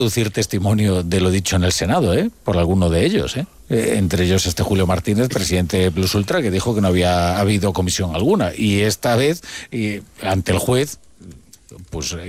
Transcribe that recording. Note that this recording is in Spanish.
deducir testimonio de lo dicho en el Senado, por alguno de ellos, entre ellos Julio Martínez, presidente de Plus Ultra, que dijo que no había habido comisión alguna, y esta vez ante el juez pues